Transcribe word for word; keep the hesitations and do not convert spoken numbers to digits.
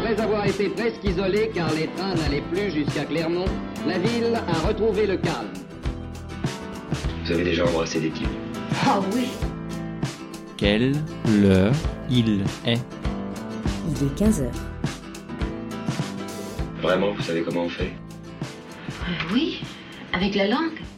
Après avoir été presque isolée car les trains n'allaient plus jusqu'à Clermont, la ville a retrouvé le calme. Vous avez déjà embrassé des types? Ah oui. Quelle heure il est? Il est quinze heures. Vraiment, vous savez comment on fait? Euh, oui, avec la langue.